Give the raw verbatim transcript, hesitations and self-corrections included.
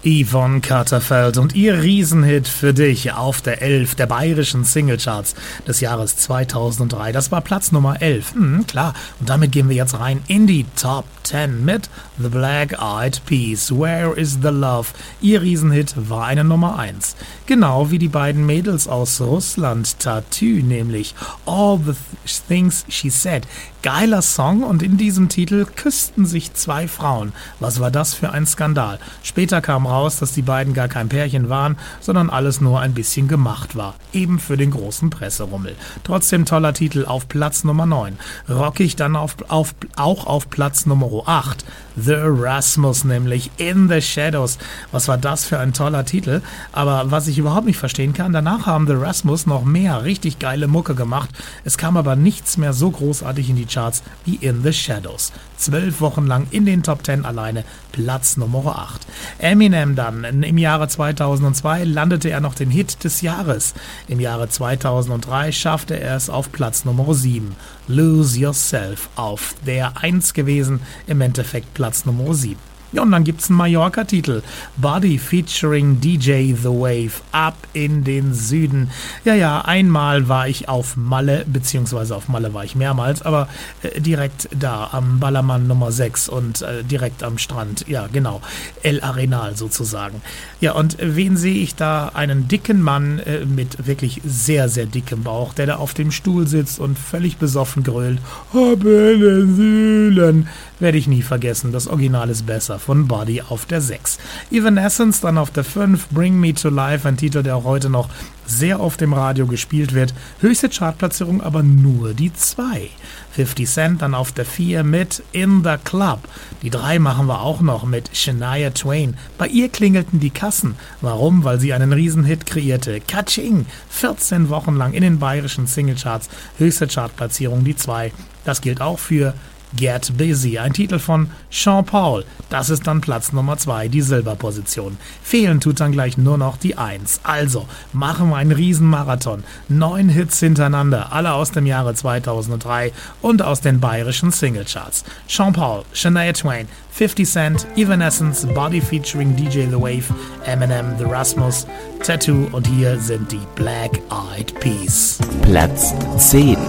Yvonne Katterfeld und ihr Riesenhit für dich auf der elf der bayerischen Singlecharts des Jahres zweitausenddrei. Das war Platz Nummer elf. Hm, klar. Und damit gehen wir jetzt rein in die Top zehn mit The Black Eyed Peas. Where is the Love? Ihr Riesenhit war eine Nummer eins. Genau wie die beiden Mädels aus Russland, Tattoo, nämlich All the Things She Said. Geiler Song, und in diesem Titel küssten sich zwei Frauen. Was war das für ein Skandal? Später kam raus, dass die beiden gar kein Pärchen waren, sondern alles nur ein bisschen gemacht war. Eben für den großen Presserummel. Trotzdem toller Titel auf Platz Nummer neun. Rockig dann auf, auf, auch auf Platz Nummer acht. The Erasmus, nämlich In the Shadows. Was war das für ein toller Titel? Aber was ich überhaupt nicht verstehen kann, danach haben The Erasmus noch mehr richtig geile Mucke gemacht. Es kam aber nichts mehr so großartig in die Charts wie In the Shadows. Zwölf Wochen lang in den Top zehn alleine, Platz Nummer acht. Eminem dann, im Jahre zweitausendzwei landete er noch den Hit des Jahres. Im Jahre zweitausenddrei schaffte er es auf Platz Nummer sieben. Lose Yourself auf der eins gewesen, im Endeffekt Platz Nummer sieben. Ja, und dann gibt's einen Mallorca-Titel. Buddy featuring D J The Wave, ab in den Süden. Ja, ja, einmal war ich auf Malle, beziehungsweise auf Malle war ich mehrmals, aber äh, direkt da am Ballermann Nummer sechs und äh, direkt am Strand. Ja, genau. El Arenal sozusagen. Ja, und wen sehe ich da? Einen dicken Mann äh, mit wirklich sehr, sehr dickem Bauch, der da auf dem Stuhl sitzt und völlig besoffen grölt. Ab in den Süden. Werde ich nie vergessen. Das Original ist besser. Von Buddy auf der sechs. Evanescence dann auf der fünf. Bring Me to Life, ein Titel, der auch heute noch sehr oft im Radio gespielt wird. Höchste Chartplatzierung aber nur die zwei. fifty Cent dann auf der vier mit In the Club. Die drei machen wir auch noch mit Shania Twain. Bei ihr klingelten die Kassen. Warum? Weil sie einen Riesenhit kreierte. Katsching! vierzehn Wochen lang in den bayerischen Singlecharts. Höchste Chartplatzierung die zwei. Das gilt auch für Get Busy, ein Titel von Sean Paul. Das ist dann Platz Nummer zwei, die Silberposition. Fehlen tut dann gleich nur noch die eins. Also, machen wir einen Riesenmarathon. Neun Hits hintereinander, alle aus dem Jahre zweitausenddrei und aus den bayerischen Singlecharts. Sean Paul, Shania Twain, fifty Cent, Evanescence, Buddy featuring D J The Wave, Eminem, The Erasmus, Tattoo, und hier sind die Black Eyed Peas. Platz zehn.